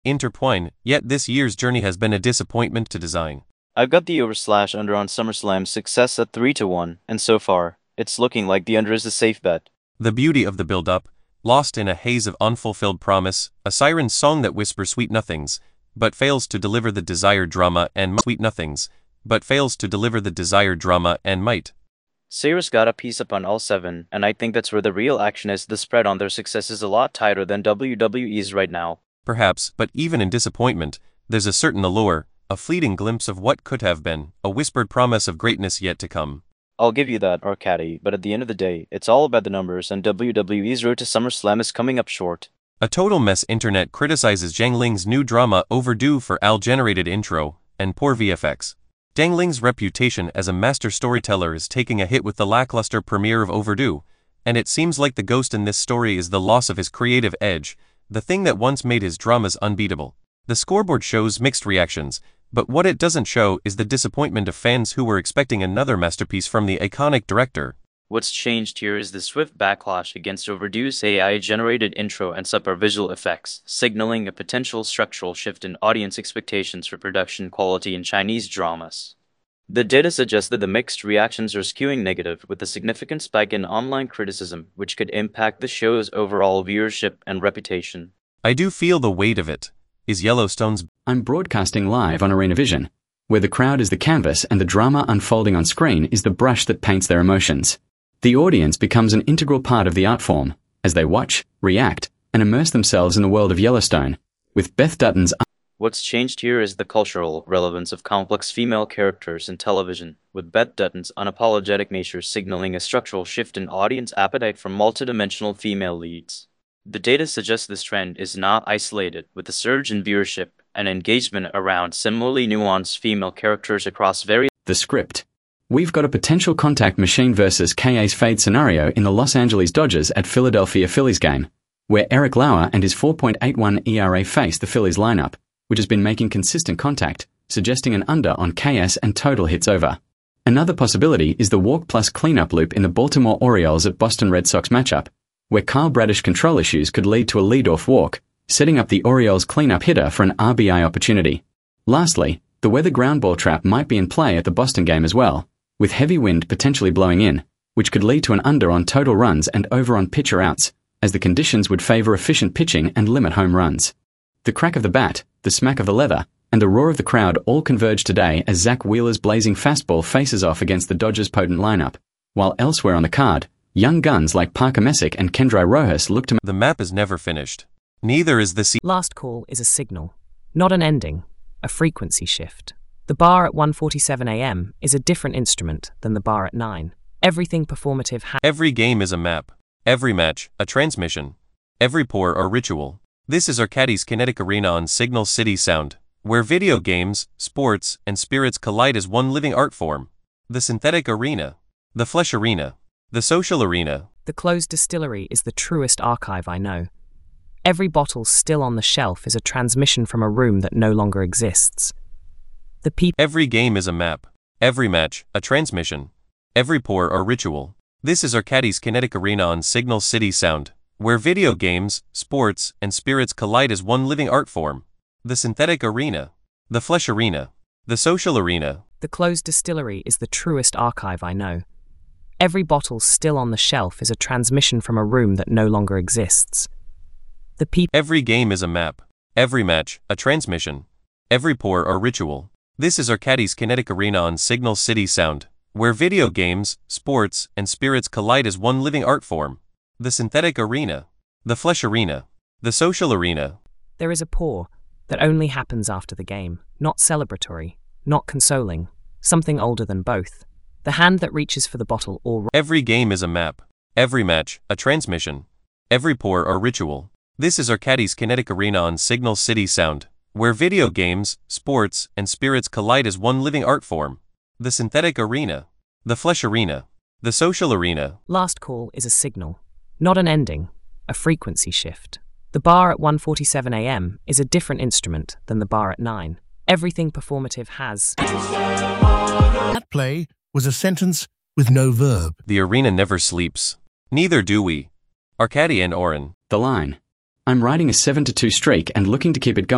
intertwine, yet this year's journey has been a disappointment to design. I've got the over/under on SummerSlam's success at 3-1, and so far, it's looking like the under is a safe bet. The beauty of the build-up, lost in a haze of unfulfilled promise, a siren's song that whispers sweet nothings, but fails to deliver the desired drama and might. Sayers got a piece up on all 7, and I think that's where the real action is. The spread on their success is a lot tighter than WWE's right now. Perhaps, but even in disappointment, there's a certain allure, a fleeting glimpse of what could have been, a whispered promise of greatness yet to come. I'll give you that, Arcady, but at the end of the day, it's all about the numbers, and WWE's road to SummerSlam is coming up short. A total mess. Internet criticizes Zhang Ling's new drama overdue for AI-generated intro and poor VFX. Zhang Ling's reputation as a master storyteller is taking a hit with the lackluster premiere of Overdue, and it seems like the ghost in this story is the loss of his creative edge, the thing that once made his dramas unbeatable. The scoreboard shows mixed reactions, but what it doesn't show is the disappointment of fans who were expecting another masterpiece from the iconic director. What's changed here is the swift backlash against Overdue's AI-generated intro and subpar visual effects, signaling a potential structural shift in audience expectations for production quality in Chinese dramas. The data suggests that the mixed reactions are skewing negative, with a significant spike in online criticism, which could impact the show's overall viewership and reputation. I do feel the weight of it. Is Yellowstone's... I'm broadcasting live on ArenaVision, where the crowd is the canvas and the drama unfolding on screen is the brush that paints their emotions. The audience becomes an integral part of the art form, as they watch, react, and immerse themselves in the world of Yellowstone, with Beth Dutton's... What's changed here is the cultural relevance of complex female characters in television, with Beth Dutton's unapologetic nature signaling a structural shift in audience appetite for multidimensional female leads. The data suggests this trend is not isolated, with a surge in viewership and engagement around similarly nuanced female characters across various... The script. We've got a potential contact machine versus KA's fade scenario in the Los Angeles Dodgers at Philadelphia Phillies game, where Eric Lauer and his 4.81 ERA face the Phillies lineup, which has been making consistent contact, suggesting an under on KS and total hits over. Another possibility is the walk plus cleanup loop in the Baltimore Orioles at Boston Red Sox matchup, where Kyle Bradish control issues could lead to a leadoff walk, setting up the Orioles cleanup hitter for an RBI opportunity. Lastly, the weather ground ball trap might be in play at the Boston game as well, with heavy wind potentially blowing in, which could lead to an under on total runs and over on pitcher outs, as the conditions would favor efficient pitching and limit home runs. The crack of the bat, the smack of the leather, and the roar of the crowd all converge today as Zach Wheeler's blazing fastball faces off against the Dodgers' potent lineup, while elsewhere on the card, young guns like Parker Messick and Kendry Rojas look to... The map is never finished. Neither is the Last call is a signal, not an ending, a frequency shift. The bar at 1:47 a.m. is a different instrument than the bar at 9. Everything performative Every game is a map. Every match, a transmission. Every pour or ritual. This is Arcadie's Kinetic Arena on Signal City Sound, where video games, sports, and spirits collide as one living art form. The synthetic arena. The flesh arena. The social arena. The closed distillery is the truest archive I know. Every bottle still on the shelf is a transmission from a room that no longer exists. Every game is a map. Every match, a transmission. Every pour or ritual. This is Arcadie's Kinetic Arena on Signal City Sound, where video games, sports, and spirits collide as one living art form. The synthetic arena. The flesh arena. The social arena. The closed distillery is the truest archive I know. Every bottle still on the shelf is a transmission from a room that no longer exists. Every game is a map. Every match, a transmission. Every pour or ritual. This is Arcadie's Kinetic Arena on Signal City Sound, where video games, sports, and spirits collide as one living art form. The synthetic arena. The flesh arena. The social arena. There is a pour that only happens after the game, not celebratory, not consoling, something older than both. The hand that reaches for the bottle or... Every game is a map. Every match, a transmission. Every pour or ritual. This is Arcadie's Kinetic Arena on Signal City Sound, where video games, sports, and spirits collide as one living art form. The synthetic arena. The flesh arena. The social arena. Last call is a signal, not an ending, a frequency shift. The bar at 1:47 a.m. is a different instrument than the bar at 9. Everything performative has... That play was a sentence with no verb. The arena never sleeps. Neither do we. Arcadie and Oren. The line. I'm riding a 7-2 streak and looking to keep it going.